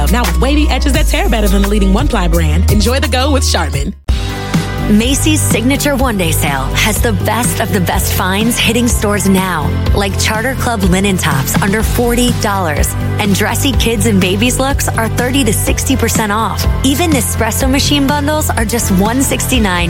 Club, now with wavy edges that tear better than the leading one-ply brand. Enjoy the go with Charmin. Macy's Signature One Day Sale has the best of the best finds hitting stores now, like Charter Club linen tops under $40, and dressy kids and babies looks are 30 to 60% off. Even Nespresso machine bundles are just $169